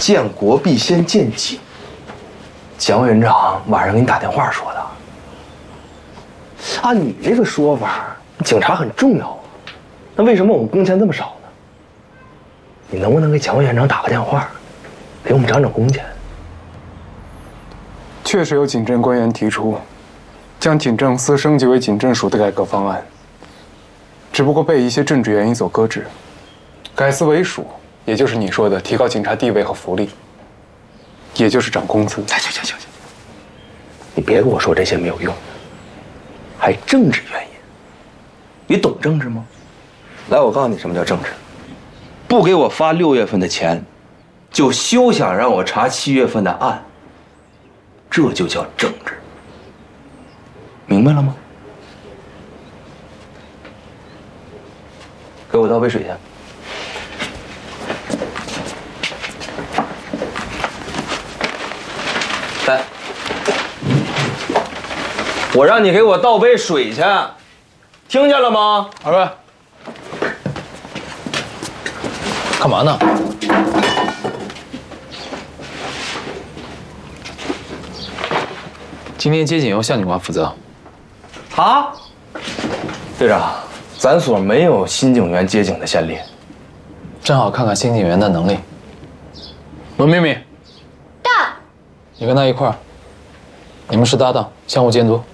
建国必先建警。蒋委员长晚上给你打电话说的。按你这个说法，警察很重要啊，那为什么我们工钱这么少呢？你能不能给蒋委员长打个电话，给我们涨涨工钱？ 确实有警政官员提出，将警政司升级为警政署的改革方案，只不过被一些政治原因所搁置。改司为署，也就是你说的提高警察地位和福利，也就是涨工资。 行，你别跟我说这些没有用的，还政治原因。你懂政治吗？来，我告诉你什么叫政治。不给我发6月份的钱，就休想让我查7月份的案。这就叫政治，明白了吗？给我倒杯水去。来，我让你给我倒杯水去，听见了吗？ 二位，干嘛呢？今天接警由向警官负责。 啊，队长，咱所没有新警员接警的先例， 正好看看新警员的能力。罗明明，到，你跟他一块儿，你们是搭档，相互监督。